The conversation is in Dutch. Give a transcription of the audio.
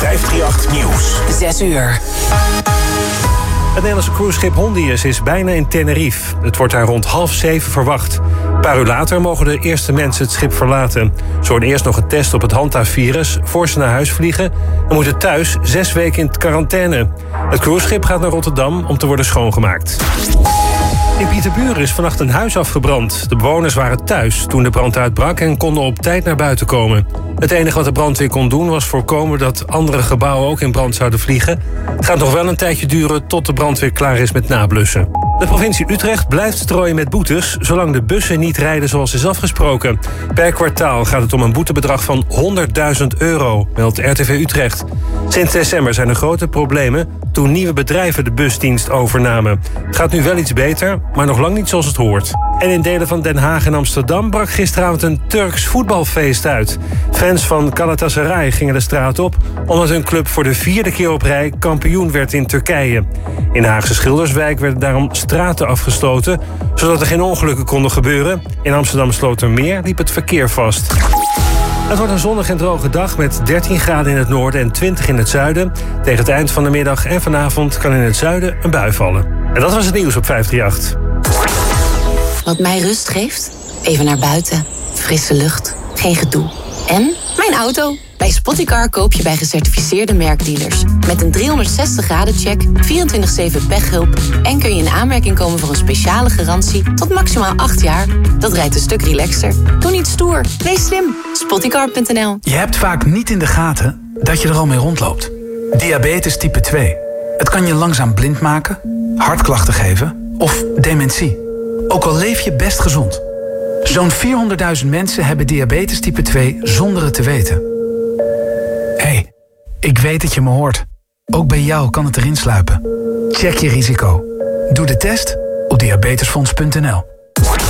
538 Nieuws. 6 uur. Het Nederlandse cruiseschip Hondius is bijna in Tenerife. Het wordt daar rond 6:30 verwacht. Een paar uur later mogen de eerste mensen het schip verlaten. Ze worden eerst nog getest op het Hanta-virus voor ze naar huis vliegen en moeten thuis 6 weken in quarantaine. Het cruiseschip gaat naar Rotterdam om te worden schoongemaakt. In Pieterburen is vannacht een huis afgebrand. De bewoners waren thuis toen de brand uitbrak en konden op tijd naar buiten komen. Het enige wat de brandweer kon doen was voorkomen dat andere gebouwen ook in brand zouden vliegen. Het gaat nog wel een tijdje duren tot de brandweer klaar is met nablussen. De provincie Utrecht blijft strooien met boetes zolang de bussen niet rijden zoals is afgesproken. Per kwartaal gaat het om een boetebedrag van €100.000, meldt RTV Utrecht. Sinds december zijn er grote problemen toen nieuwe bedrijven de busdienst overnamen. Het gaat nu wel iets beter, maar nog lang niet zoals het hoort. En in delen van Den Haag en Amsterdam brak gisteravond een Turks voetbalfeest uit. Fans van Galatasaray gingen de straat op omdat hun club voor de 4e keer op rij kampioen werd in Turkije. In de Haagse Schilderswijk werden daarom straten afgesloten, zodat er geen ongelukken konden gebeuren. In Amsterdam Slotermeer liep het verkeer vast. Het wordt een zonnige en droge dag met 13 graden in het noorden en 20 in het zuiden. Tegen het eind van de middag en vanavond kan in het zuiden een bui vallen. En dat was het nieuws op 538. Wat mij rust geeft? Even naar buiten. Frisse lucht. Geen gedoe. En mijn auto. Bij Spottycar koop je bij gecertificeerde merkdealers. Met een 360-graden-check, 24/7 pechhulp en kun je in aanmerking komen voor een speciale garantie tot maximaal 8 jaar. Dat rijdt een stuk relaxter. Doe niet stoer. Wees slim. Spottycar.nl. Je hebt vaak niet in de gaten dat je er al mee rondloopt. Diabetes type 2. Het kan je langzaam blind maken, hartklachten geven of dementie. Ook al leef je best gezond. Zo'n 400.000 mensen hebben diabetes type 2 zonder het te weten. Hey, ik weet dat je me hoort. Ook bij jou kan het erin sluipen. Check je risico. Doe de test op diabetesfonds.nl.